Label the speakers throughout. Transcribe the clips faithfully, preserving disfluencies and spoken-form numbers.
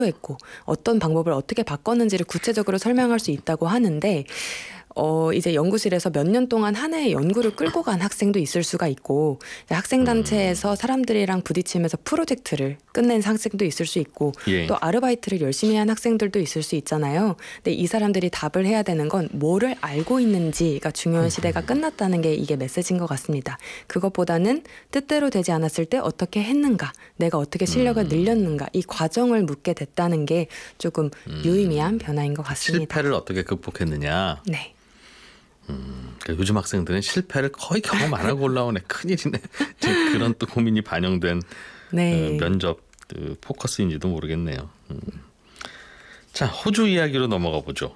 Speaker 1: 했고 어떤 방법을 어떻게 바꿨는지를 구체적으로 설명할 수 있다고 하는데 어 이제 연구실에서 몇 년 동안 한 해의 연구를 끌고 간 학생도 있을 수가 있고 학생단체에서 사람들이랑 부딪히면서 프로젝트를 끝낸 학생도 있을 수 있고
Speaker 2: 예.
Speaker 1: 또 아르바이트를 열심히 한 학생들도 있을 수 있잖아요. 근데 이 사람들이 답을 해야 되는 건 뭐를 알고 있는지가 중요한 시대가 끝났다는 게 이게 메시지인 것 같습니다. 그것보다는 뜻대로 되지 않았을 때 어떻게 했는가, 내가 어떻게 실력을 늘렸는가 이 과정을 묻게 됐다는 게 조금 유의미한 변화인 것 같습니다.
Speaker 2: 실패를 어떻게 극복했느냐.
Speaker 1: 네.
Speaker 2: 음, 그러니까 요즘 학생들은 실패를 거의 경험 안 하고 올라오네. 큰일이네. 그런 또 고민이 반영된
Speaker 1: 네.
Speaker 2: 어, 면접 그 포커스인지도 모르겠네요. 음. 자, 호주 이야기로 넘어가 보죠.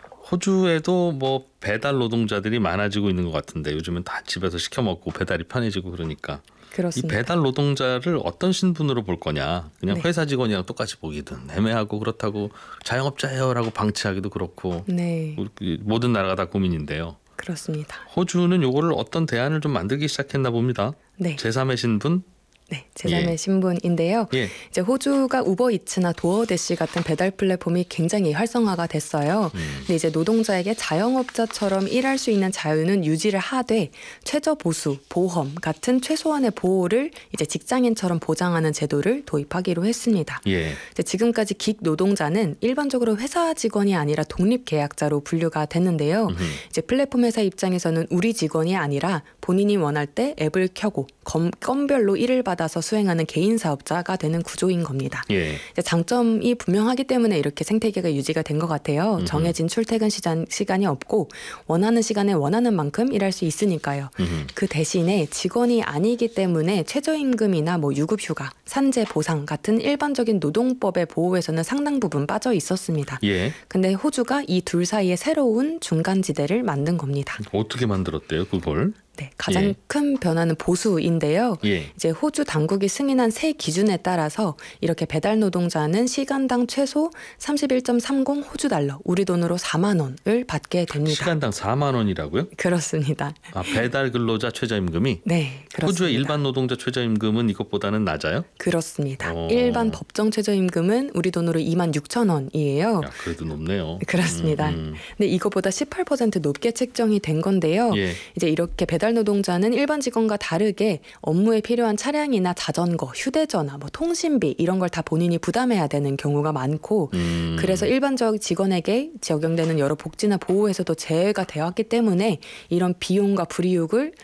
Speaker 2: 호주에도 뭐 배달 노동자들이 많아지고 있는 것 같은데 요즘은 다 집에서 시켜 먹고 배달이 편해지고 그러니까
Speaker 1: 그렇습니다.
Speaker 2: 이 배달 노동자를 어떤 신분으로 볼 거냐. 그냥
Speaker 1: 네.
Speaker 2: 회사 직원이랑 똑같이 보기든 애매하고 그렇다고 자영업자예요라고 방치하기도 그렇고
Speaker 1: 네.
Speaker 2: 우리 모든 나라가 다 고민인데요.
Speaker 1: 그렇습니다.
Speaker 2: 호주는 요거를 어떤 대안을 좀 만들기 시작했나 봅니다.
Speaker 1: 네.
Speaker 2: 제삼의 신분.
Speaker 1: 네, 제삼의
Speaker 2: 예.
Speaker 1: 신분인데요.
Speaker 2: 예.
Speaker 1: 이제 호주가 우버이츠나 도어대시 같은 배달 플랫폼이 굉장히 활성화가 됐어요.
Speaker 2: 음.
Speaker 1: 근데 이제 노동자에게 자영업자처럼 일할 수 있는 자유는 유지를 하되 최저 보수, 보험 같은 최소한의 보호를 이제 직장인처럼 보장하는 제도를 도입하기로 했습니다.
Speaker 2: 예.
Speaker 1: 이제 지금까지 긱 노동자는 일반적으로 회사 직원이 아니라 독립계약자로 분류가 됐는데요.
Speaker 2: 음흠.
Speaker 1: 이제 플랫폼 회사 입장에서는 우리 직원이 아니라 본인이 원할 때 앱을 켜고 검, 건별로 일을 받아서 수행하는 개인 사업자가 되는 구조인 겁니다.
Speaker 2: 예.
Speaker 1: 이제 장점이 분명하기 때문에 이렇게 생태계가 유지가 된 것 같아요.
Speaker 2: 음흠.
Speaker 1: 정해진 출퇴근 시간, 시간이 없고 원하는 시간에 원하는 만큼 일할 수 있으니까요.
Speaker 2: 음흠.
Speaker 1: 그 대신에 직원이 아니기 때문에 최저임금이나 뭐 유급휴가, 산재 보상 같은 일반적인 노동법의 보호에서는 상당 부분 빠져 있었습니다.
Speaker 2: 예.
Speaker 1: 근데 호주가 이 둘 사이에 새로운 중간지대를 만든 겁니다.
Speaker 2: 어떻게 만들었대요, 그걸?
Speaker 1: 네, 가장
Speaker 2: 예.
Speaker 1: 큰 변화는 보수인데요.
Speaker 2: 예.
Speaker 1: 이제 호주 당국이 승인한 새 기준에 따라서 이렇게 배달 노동자는 시간당 최소 삼십일 점 삼공 호주 달러, 우리 돈으로 사만 원을 받게 됩니다.
Speaker 2: 시간당 사만 원이라고요?
Speaker 1: 그렇습니다.
Speaker 2: 아, 배달 근로자 최저임금이?
Speaker 1: 네, 그렇습니다.
Speaker 2: 호주의 일반 노동자 최저임금은 이것보다는 낮아요?
Speaker 1: 그렇습니다.
Speaker 2: 어.
Speaker 1: 일반 법정 최저임금은 우리 돈으로 이만 육천 원이에요.
Speaker 2: 야, 그래도 높네요.
Speaker 1: 그렇습니다.
Speaker 2: 음, 음.
Speaker 1: 근데 이거보다 십팔 퍼센트 높게 책정이 된 건데요.
Speaker 2: 예.
Speaker 1: 이제 이렇게 배달 노동자는 일반 직원과 다르게 업무에 필요한 차량이나 자전거, 휴대전화, 뭐 통신비 이런 걸 다 본인이 부담해야 되는 경우가 많고
Speaker 2: 음.
Speaker 1: 그래서 일반적 직원에게 적용되는 여러 복지나 보호에서도 제외가 되었기 때문에 이런 비용과 불이익을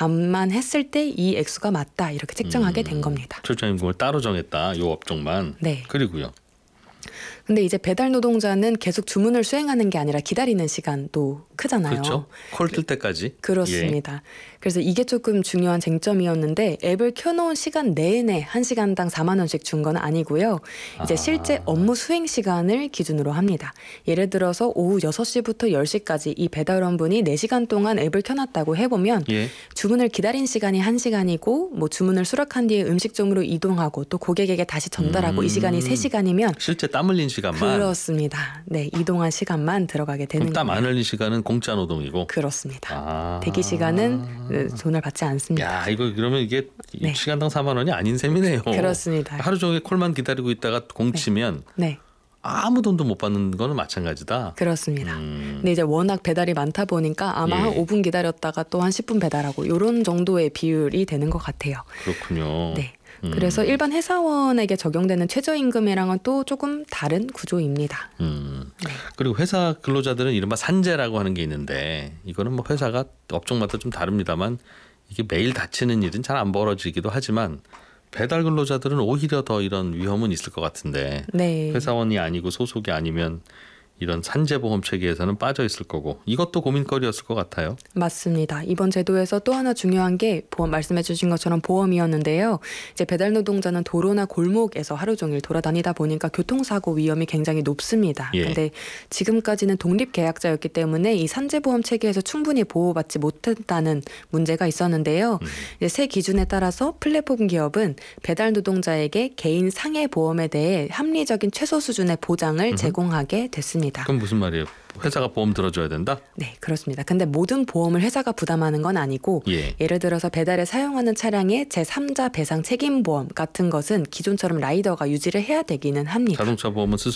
Speaker 1: 감안했을 때 이 액수가 맞다 이렇게 책정하게 된 겁니다.
Speaker 2: 최저임금을 따로 정했다. 요 업종만.
Speaker 1: 네.
Speaker 2: 그리고요.
Speaker 1: 근데 이제 배달 노동자는 계속 주문을 수행하는 게 아니라 기다리는 시간도 크잖아요.
Speaker 2: 그렇죠. 콜 뜰 때까지.
Speaker 1: 그렇습니다. 그래서 이게 조금 중요한 쟁점이었는데 앱을 켜놓은 시간 내내 한 시간당 사만 원씩 준 건 아니고요. 이제
Speaker 2: 아.
Speaker 1: 실제 업무 수행 시간을 기준으로 합니다. 예를 들어서 오후 여섯 시부터 열 시까지 이 배달원분이 네 시간 동안 앱을 켜놨다고 해보면
Speaker 2: 예.
Speaker 1: 주문을 기다린 시간이 한 시간이고 뭐 주문을 수락한 뒤에 음식점으로 이동하고 또 고객에게 다시 전달하고
Speaker 2: 음.
Speaker 1: 이 시간이 세 시간이면
Speaker 2: 실제 땀 흘린 시간만.
Speaker 1: 그렇습니다. 네, 이동한 시간만 들어가게 되는
Speaker 2: 그럼 땀 안
Speaker 1: 거예요.
Speaker 2: 흘린 시간은 공짜 노동이고.
Speaker 1: 그렇습니다.
Speaker 2: 아.
Speaker 1: 대기 시간은 돈을 받지 않습니다.
Speaker 2: 야, 이거 그러면 이게
Speaker 1: 네.
Speaker 2: 시간당 사만 원이 아닌 셈이네요.
Speaker 1: 그렇습니다.
Speaker 2: 하루 종일 콜만 기다리고 있다가 공치면
Speaker 1: 네,
Speaker 2: 아무 돈도 못 받는 거는 마찬가지다.
Speaker 1: 그렇습니다.
Speaker 2: 음.
Speaker 1: 근데 이제 워낙 배달이 많다 보니까 아마
Speaker 2: 예.
Speaker 1: 한 오 분 기다렸다가 또 한 십 분 배달하고 이런 정도의 비율이 되는 것 같아요.
Speaker 2: 그렇군요.
Speaker 1: 네.
Speaker 2: 음.
Speaker 1: 그래서 일반 회사원에게 적용되는 최저임금이랑은 또 조금 다른 구조입니다.
Speaker 2: 음.
Speaker 1: 네.
Speaker 2: 그리고 회사 근로자들은 이른바 산재라고 하는 게 있는데 이거는 뭐 회사가 업종마다 좀 다릅니다만 이게 매일 다치는 일은 잘 안 벌어지기도 하지만 배달 근로자들은 오히려 더 이런 위험은 있을 것 같은데
Speaker 1: 네.
Speaker 2: 회사원이 아니고 소속이 아니면 이런 산재보험 체계에서는 빠져 있을 거고 이것도 고민거리였을 것 같아요.
Speaker 1: 맞습니다. 이번 제도에서 또 하나 중요한 게 보험 말씀해 주신 것처럼 보험이었는데요. 이제 배달 노동자는 도로나 골목에서 하루 종일 돌아다니다 보니까 교통사고 위험이 굉장히 높습니다.
Speaker 2: 예.
Speaker 1: 근데 지금까지는 독립계약자였기 때문에 이 산재보험 체계에서 충분히 보호받지 못했다는 문제가 있었는데요.
Speaker 2: 음.
Speaker 1: 이제 새 기준에 따라서 플랫폼 기업은 배달 노동자에게 개인 상해 보험에 대해 합리적인 최소 수준의 보장을
Speaker 2: 음흠.
Speaker 1: 제공하게 됐습니다. 했습니다.
Speaker 2: 그럼 무슨 말이에요? 회사가 보험 들어줘야 된다?
Speaker 1: 네, 그렇습니다. 근데 모든 보험을 회사가 부담하는 건 아니고
Speaker 2: 예.
Speaker 1: 예를 들어서 배달에 사용하는 차량의 제삼자 배상 책임보험 같은 것은 기존처럼 라이더가 유지를 해야 되기는 합니다.
Speaker 2: 자동차 보험은 스스로